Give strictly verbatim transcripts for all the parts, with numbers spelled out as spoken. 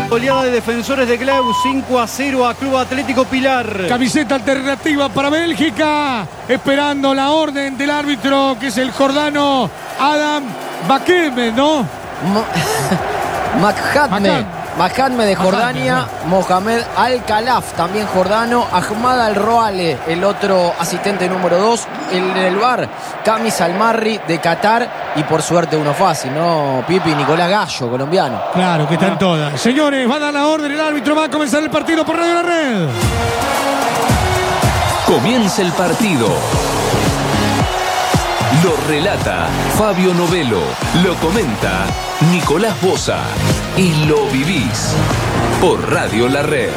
Goleada de Defensores de Glau, cinco a cero a Club Atlético Pilar. Camiseta alternativa para Bélgica, esperando la orden del árbitro, que es el jordano Adam Bakeme, ¿no? Makhadme. Makhadme de Jordania, Mohamed Al-Khalaf, también jordano, Ahmad Al-Roale, el otro asistente número dos, el del V A R, Kamis Al-Marri de Qatar, y por suerte uno fácil, ¿no? Pipi, Nicolás Gallo, colombiano. Claro, que están todas. Señores, va a dar la orden, el árbitro va a comenzar el partido por Radio La Red. Comienza el partido. Lo relata Fabio Novelo, lo comenta Nicolás Boza y lo vivís por Radio La Red.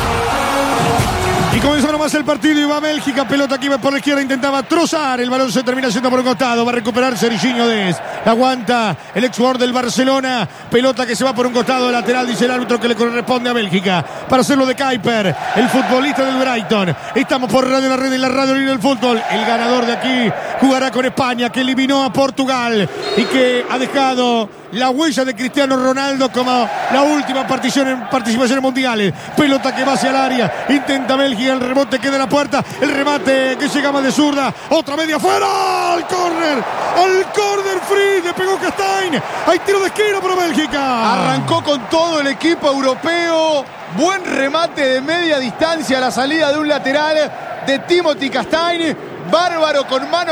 Y comenzó nomás el partido y va Bélgica, pelota que iba por la izquierda, intentaba trozar, el balón se termina yendo por un costado, va a recuperar Serginho Dest, la aguanta el ex jugador del Barcelona, pelota que se va por un costado lateral, dice el árbitro que le corresponde a Bélgica, para hacerlo de Kuiper, el futbolista del Brighton. Estamos por Radio La Red y la Radio Libre del Fútbol. El ganador de aquí jugará con España, que eliminó a Portugal y que ha dejado la huella de Cristiano Ronaldo como la última participación en participaciones mundiales. Pelota que va hacia el área, intenta Bélgica, el rebote queda en la puerta, el remate que llegaba de zurda, otra media afuera, al córner, al córner free, le pegó Castaing, hay tiro de esquina para Bélgica. Arrancó con todo el equipo europeo, buen remate de media distancia a la salida de un lateral de Timothy Castaing, bárbaro con mano